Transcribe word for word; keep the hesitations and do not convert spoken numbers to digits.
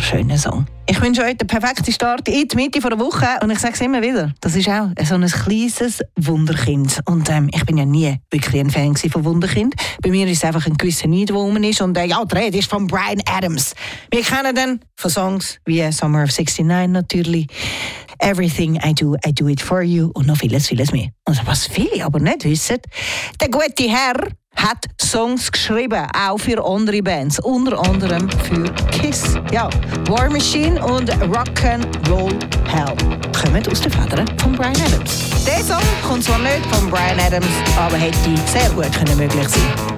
wunderschöner Song. Ich wünsche euch den perfekten Start in die Mitte der Woche und ich sage es immer wieder, das ist auch so ein kleines Wunderkind. Und ähm, ich bin ja nie wirklich ein Fan von Wunderkind. Bei mir ist es einfach ein gewisser Neid, der rum ist. Und äh, ja, die Rede ist von Bryan Adams. Wir kennen den von Songs wie Summer of sixty-nine natürlich, Everything I Do, I Do It For You und noch vieles, vieles mehr. Und was viele aber nicht wissen, der gute Herr hat Songs geschrieben, auch für andere Bands, unter anderem für Kiss. Ja, War Machine und Rock'n'Roll Hell kommen aus den Federn von Bryan Adams. Der Song kommt zwar nicht von Bryan Adams, aber hätte sehr gut können möglich sein.